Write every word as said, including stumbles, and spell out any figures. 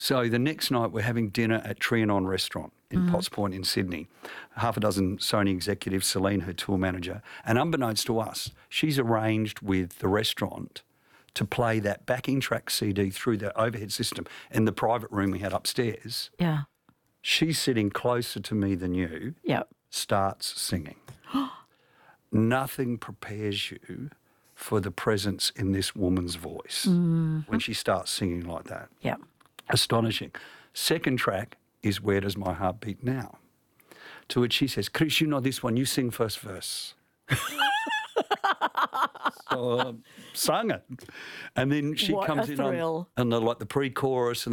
So the next night we're having dinner at Trianon Restaurant in mm-hmm. Potts Point in Sydney. Half a dozen Sony executives, Celine, her tour manager, and unbeknownst to us, she's arranged with the restaurant to play that backing track C D through the overhead system in the private room we had upstairs. Yeah. She's sitting closer to me than you, yep. starts singing. Nothing prepares you for the presence in this woman's voice mm-hmm. when she starts singing like that. Yeah. Astonishing. Second track is Where Does My Heart Beat Now? To which she says, Chris, you know this one, you sing first verse. So I um, sung it. And then she what comes a in thrill. on, on the, like the pre-chorus and